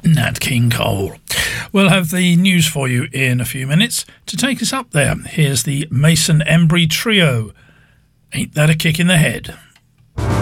Nat King Cole. We'll have the news for you in a few minutes. To take us up there, here's the Mason Embry Trio. Ain't that a kick in the head?